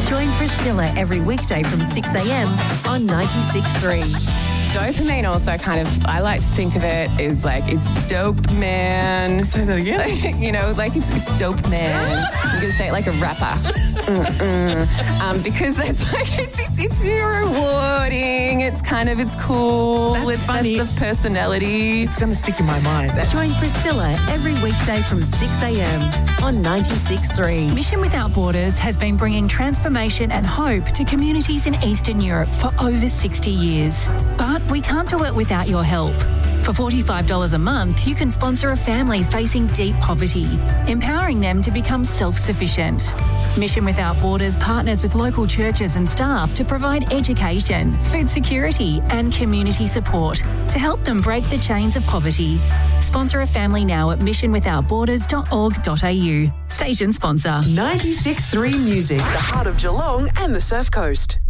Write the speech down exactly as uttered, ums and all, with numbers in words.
Join Priscilla every weekday from six a.m. on ninety-six point three. Dopamine also kind of, I like to think of it as like, it's dope, man. Say that again. You know, like it's it's dope, man. I'm going to say it like a rapper. Mm-mm. Um, because that's like, it's, it's, it's rewarding. It's kind of, it's cool. That's it's, funny. That's the personality. It's going to stick in my mind. Join Priscilla every weekday from six a.m. on ninety-six point three. Mission Without Borders has been bringing transformation and hope to communities in Eastern Europe for over sixty years. But we can't do it without your help. For forty-five dollars a month, you can sponsor a family facing deep poverty, empowering them to become self-sufficient. Mission Without Borders partners with local churches and staff to provide education, food security and community support to help them break the chains of poverty. Sponsor a family now at mission without borders dot org dot a u. Station sponsor. ninety-six point three Music, the heart of Geelong and the Surf Coast.